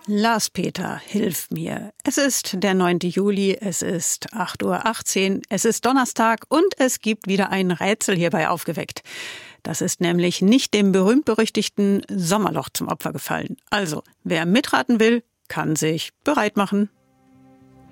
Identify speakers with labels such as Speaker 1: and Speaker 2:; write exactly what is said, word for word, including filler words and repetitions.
Speaker 1: Lars Peter, hilf mir. Es ist der neunte Juli, es ist acht Uhr achtzehn, es ist Donnerstag und es gibt wieder ein Rätsel hierbei aufgeweckt. Das ist nämlich nicht dem berühmt-berüchtigten Sommerloch zum Opfer gefallen. Also, wer mitraten will, kann sich bereit machen.